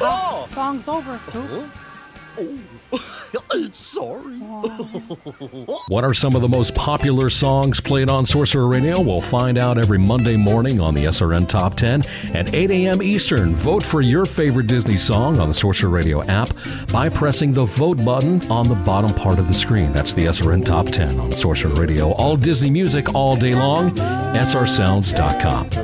Song's over, Goof. Sorry. What are some of the most popular songs played on Sorcerer Radio? We'll find out every Monday morning on the SRN Top 10 at 8 a.m. Eastern. Vote for your favorite Disney song on the Sorcerer Radio app by pressing the vote button on the bottom part of the screen. That's the SRN Top 10 on Sorcerer Radio. All Disney music all day long. srsounds.com.